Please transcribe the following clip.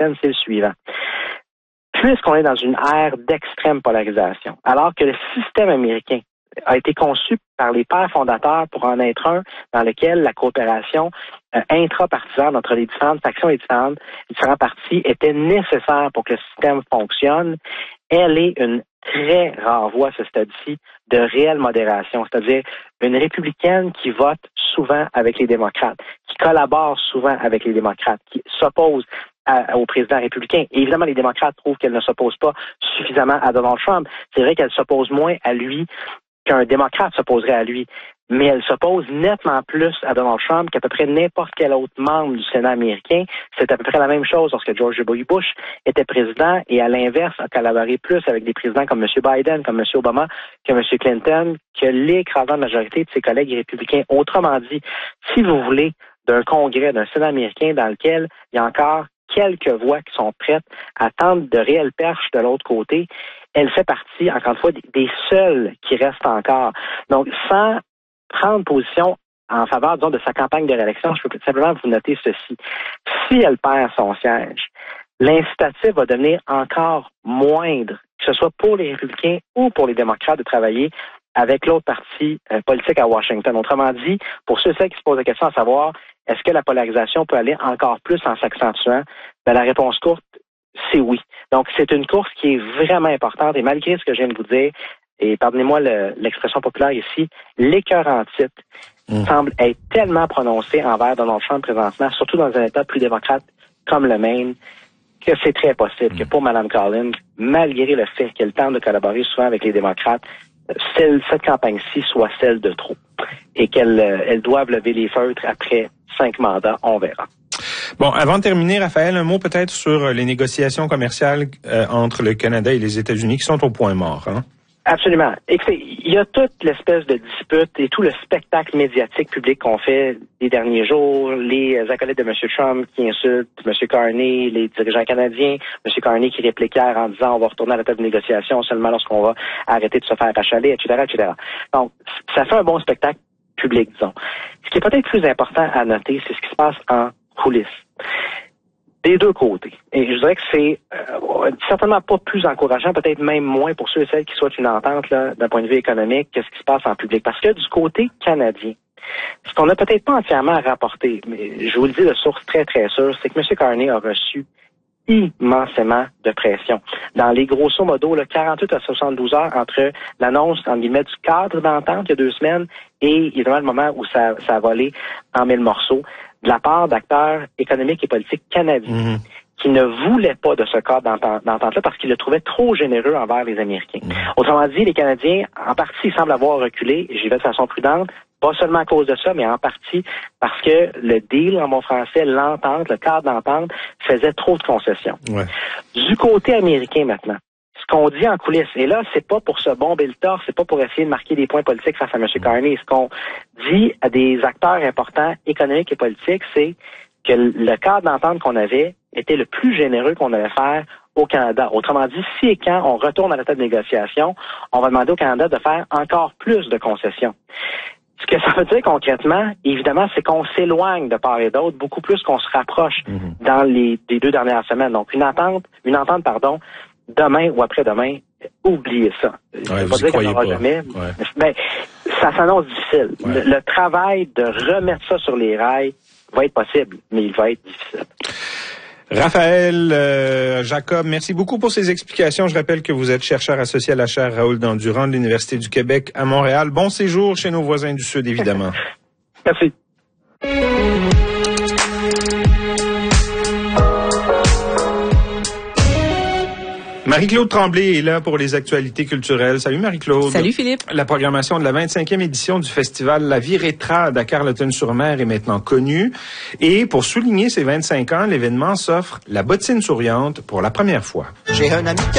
Washington, c'est le suivant. Puisqu'on est dans une ère d'extrême polarisation, alors que le système américain a été conçu par les pères fondateurs pour en être un dans lequel la coopération intrapartisane entre les différentes factions et différents partis était nécessaire pour que le système fonctionne, elle est une très rare voie, à ce stade-ci, de réelle modération, c'est-à-dire une républicaine qui vote souvent avec les démocrates, qui collabore souvent avec les démocrates, qui s'oppose au président républicain. Et évidemment, les démocrates trouvent qu'elle ne s'oppose pas suffisamment à Donald Trump. C'est vrai qu'elle s'oppose moins à lui qu'un démocrate s'opposerait à lui, mais elle s'oppose nettement plus à Donald Trump qu'à peu près n'importe quel autre membre du Sénat américain. C'est à peu près la même chose lorsque George W. Bush était président et à l'inverse a collaboré plus avec des présidents comme M. Biden, comme M. Obama, que M. Clinton, que l'écrasante majorité de ses collègues républicains. Autrement dit, si vous voulez d'un congrès, d'un Sénat américain dans lequel il y a encore quelques voix qui sont prêtes à tendre de réelles perches de l'autre côté, elle fait partie, encore une fois, des seules qui restent encore. Donc, sans prendre position en faveur, disons, de sa campagne de réélection, je peux simplement vous noter ceci. Si elle perd son siège, l'incitatif va devenir encore moindre, que ce soit pour les républicains ou pour les démocrates, de travailler avec l'autre parti politique à Washington. Autrement dit, pour ceux et celles qui se posent la question à savoir, est-ce que la polarisation peut aller encore plus en s'accentuant? Ben, la réponse courte, c'est oui. Donc, c'est une course qui est vraiment importante et malgré ce que je viens de vous dire, et pardonnez-moi l'expression populaire ici, l'écœur en titre semble être tellement prononcé envers Donald Trump présentement, surtout dans un État plus démocrate comme le Maine, que c'est très possible que pour Mme Collins, malgré le fait qu'elle tente de collaborer souvent avec les démocrates, cette campagne-ci soit celle de trop et qu'elle doive lever les feutres après 5 mandats, on verra. Bon, avant de terminer, Raphaël, un mot peut-être sur les négociations commerciales entre le Canada et les États-Unis qui sont au point mort, hein? Absolument. Écoutez, il y a toute l'espèce de dispute et tout le spectacle médiatique public qu'on fait les derniers jours, les acolytes de M. Trump qui insultent M. Carney, les dirigeants canadiens, M. Carney qui réplique hier en disant on va retourner à la table de négociation seulement lorsqu'on va arrêter de se faire achaler, etc., etc. Donc, ça fait un bon spectacle public, disons. Ce qui est peut-être plus important à noter, c'est ce qui se passe en coulisses. Des deux côtés. Et je dirais que c'est certainement pas plus encourageant, peut-être même moins pour ceux et celles qui souhaitent une entente là, d'un point de vue économique, qu'est-ce qui se passe en public. Parce que du côté canadien, ce qu'on n'a peut-être pas entièrement rapporté, mais je vous le dis de source très très sûre, c'est que M. Carney a reçu immensément de pression. Dans les grosso modo, 48 à 72 heures entre l'annonce, entre guillemets, du cadre d'entente il y a 2 semaines et évidemment le moment où ça a volé en 1000 morceaux, de la part d'acteurs économiques et politiques canadiens qui ne voulaient pas de ce cadre d'entente-là parce qu'ils le trouvaient trop généreux envers les Américains. Autrement dit, les Canadiens, en partie, semblent avoir reculé, j'y vais de façon prudente, pas seulement à cause de ça, mais en partie parce que le deal, en bon français, l'entente, le cadre d'entente, faisait trop de concessions. Ouais. Du côté américain maintenant, ce qu'on dit en coulisses, et là, c'est pas pour se bomber le torse, c'est pas pour essayer de marquer des points politiques face à M. Carney. Ce qu'on dit à des acteurs importants, économiques et politiques, c'est que le cadre d'entente qu'on avait était le plus généreux qu'on allait faire au Canada. Autrement dit, si et quand on retourne à la table de négociation, on va demander au Canada de faire encore plus de concessions. Ce que ça veut dire concrètement, évidemment, c'est qu'on s'éloigne de part et d'autre beaucoup plus qu'on se rapproche dans les 2 dernières semaines. Donc, une entente, demain ou après-demain, oubliez ça. Je ne veux pas dire qu'on n'aura jamais, mais ça s'annonce difficile. Ouais. Le travail de remettre ça sur les rails va être possible, mais il va être difficile. Raphaël Jacob, merci beaucoup pour ces explications. Je rappelle que vous êtes chercheur associé à la chaire Raoul Dandurand de l'Université du Québec à Montréal. Bon séjour chez nos voisins du Sud, évidemment. Merci. Marie-Claude Tremblay est là pour les actualités culturelles. Salut Marie-Claude. Salut Philippe. La programmation de la 25e édition du festival La Virée Trad à Carleton-sur-Mer est maintenant connue. Et pour souligner ses 25 ans, l'événement s'offre la bottine souriante pour la première fois. J'ai un ami qui